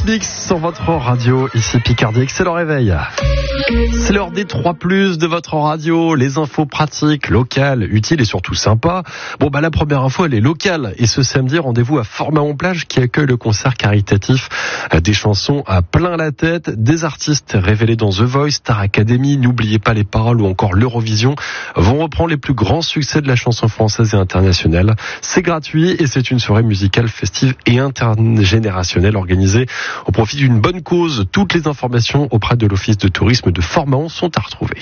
Mix sur votre radio, ici Picardie. Excellent réveil. C'est l'heure des 3+, de votre radio, les infos pratiques, locales, utiles et surtout sympas. La première info, elle est locale. Et ce samedi, rendez-vous à Fort-Mahon-Plage qui accueille le concert caritatif des chansons à plein la tête. Des artistes révélés dans The Voice, Star Academy, N'oubliez pas les paroles ou encore l'Eurovision vont reprendre les plus grands succès de la chanson française et internationale. C'est gratuit et c'est une soirée musicale festive et intergénérationnelle organisée au profit d'une bonne cause. Toutes les informations auprès de l'Office de tourisme de Fort-Mahon sont à retrouver.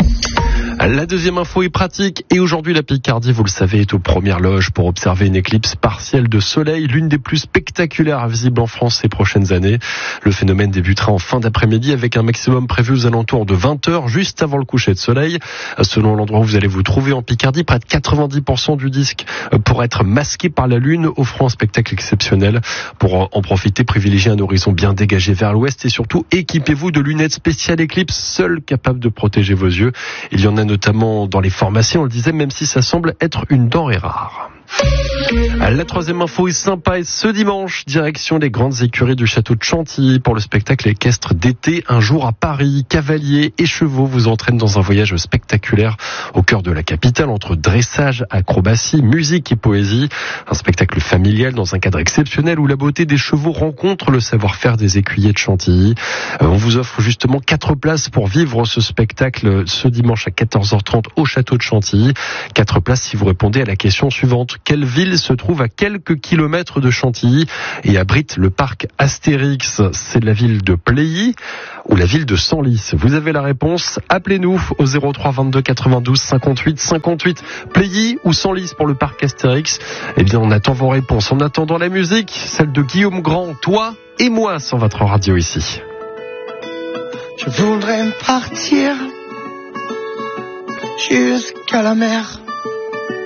La deuxième info est pratique et aujourd'hui la Picardie, vous le savez, est aux premières loges pour observer une éclipse partielle de soleil, l'une des plus spectaculaires visibles en France ces prochaines années. Le phénomène débutera en fin d'après-midi avec un maximum prévu aux alentours de 20h, juste avant le coucher de soleil. Selon l'endroit où vous allez vous trouver en Picardie, près de 90% du disque pourrait être masqué par la lune, offrant un spectacle exceptionnel. Pour en profiter, privilégiez un horizon bien dégagé vers l'ouest et surtout équipez-vous de lunettes spéciales éclipse, seules capables de protéger vos yeux. Il y en a notamment dans les pharmacies, on le disait, même si ça semble être une denrée rare. La troisième info est sympa et ce dimanche, direction les grandes écuries du château de Chantilly pour le spectacle équestre d'été. Un jour à Paris, cavaliers et chevaux vous entraînent dans un voyage spectaculaire au cœur de la capitale entre dressage, acrobatie, musique et poésie. Un spectacle familial dans un cadre exceptionnel où la beauté des chevaux rencontre le savoir-faire des écuyers de Chantilly. On vous offre justement 4 places pour vivre ce spectacle ce dimanche à 14h30 au château de Chantilly. 4 places si vous répondez à la question suivante. Quelle ville se trouve à quelques kilomètres de Chantilly et abrite le parc Astérix? C'est la ville de Pléhy ou la ville de Senlis? Vous avez la réponse. Appelez-nous au 03 22 92 58 58. Pléhy ou Senlis pour le parc Astérix? Eh bien, on attend vos réponses. En attendant la musique, celle de Guillaume Grand, Toi et moi sur votre radio ici. Je voudrais partir jusqu'à la mer.